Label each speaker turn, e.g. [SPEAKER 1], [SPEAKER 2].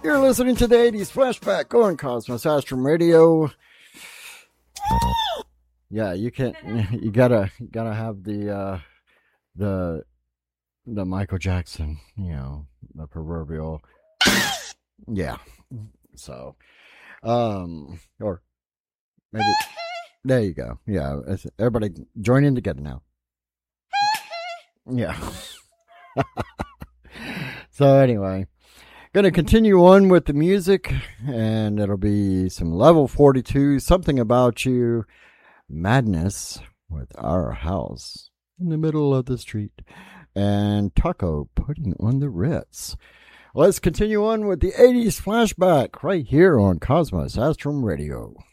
[SPEAKER 1] You're listening to the 80s Flashback on Cosmos Astrum Radio. Yeah, you can't. You gotta have the Michael Jackson. The proverbial. Yeah. So, or maybe there you go. Yeah, everybody join in together now. Yeah. So anyway, going to continue on with the music, and it'll be some Level 42, Something About You, Madness with Our House in the Middle of the Street, and Taco Putting on the Ritz. Let's continue on with the 80s Flashback right here on Cosmos Astrum Radio.